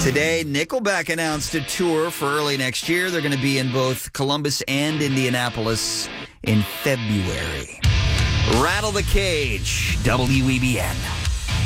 Today, Nickelback announced a tour for early next year. They're going to be in both Columbus and Indianapolis in February. Rattle the Cage, WEBN.